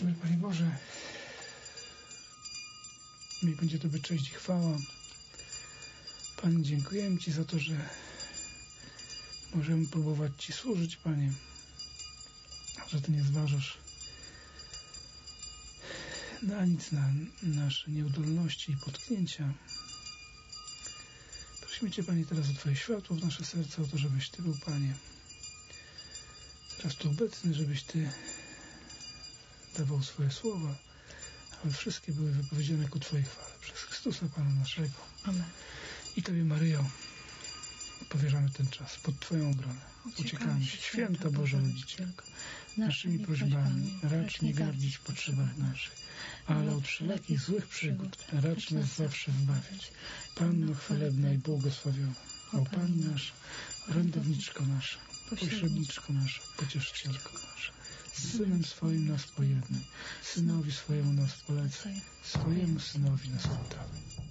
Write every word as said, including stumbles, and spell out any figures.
Dobry Panie Boże, niech będzie Tobie cześć i chwała. Panie, dziękujemy Ci za to, że możemy próbować Ci służyć, Panie, że Ty nie zważasz na nic, na nasze nieudolności i potknięcia. Prosimy Cię, Panie, teraz o Twoje światło w nasze serca, o to, żebyś Ty był, Panie, teraz tu obecny, żebyś Ty dawał swoje słowa, aby wszystkie były wypowiedziane ku Twojej chwale. Przez Chrystusa, Pana naszego. Amen. I Tobie, Maryjo, powierzamy ten czas pod Twoją obronę. Uciekamy się, święta Boża Rodzicielko, naszymi prośbami racz nie gardzić w potrzebach naszych, ale od wszelakich złych przygód racz nas zawsze wybawić. Panno chwalebna i błogosławiona, o Pani nasza, orędowniczko nasza, pośredniczko nasza, pocieszycielko nasza, z Synem swoim nas pojednaj, Synowi swojemu nas polecaj, swojemu Synowi nas oddawaj.